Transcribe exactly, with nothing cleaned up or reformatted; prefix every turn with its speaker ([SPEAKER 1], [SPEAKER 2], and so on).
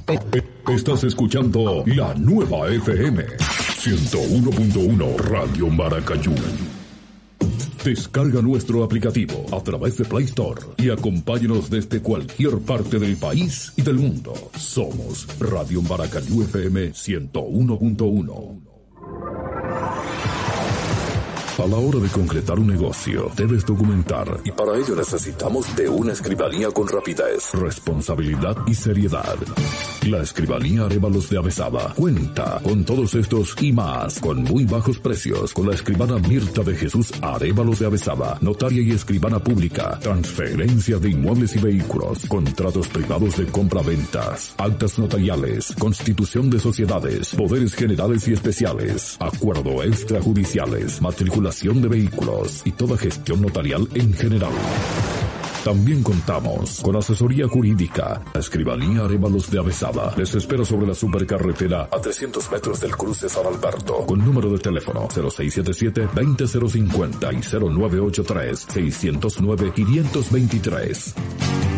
[SPEAKER 1] Estás escuchando la nueva F M ciento uno punto uno Radio Maracayú. Descarga nuestro aplicativo a través de Play Store y acompáñanos desde cualquier parte del país y del mundo. Somos Radio Maracayú F M ciento uno punto uno. A la hora de concretar un negocio, debes documentar, y para ello necesitamos de una escribanía con rapidez, responsabilidad y seriedad. La Escribanía Arévalos de Avezaba cuenta con todos estos y más, con muy bajos precios, con la escribana Mirta de Jesús Arévalos de Avezaba, notaria y escribana pública, transferencia de inmuebles y vehículos, contratos privados de compra-ventas, actas notariales, constitución de sociedades, poderes generales y especiales, acuerdo extrajudiciales, matrícula de vehículos y toda gestión notarial en general. También contamos con asesoría jurídica. La Escribanía Arévalos de Avezaba les espera sobre la supercarretera a trescientos metros del cruce San Alberto, con número de teléfono cero seis siete siete, veinte cero cincuenta y cero nueve ocho tres, seiscientos nueve, quinientos veintitrés.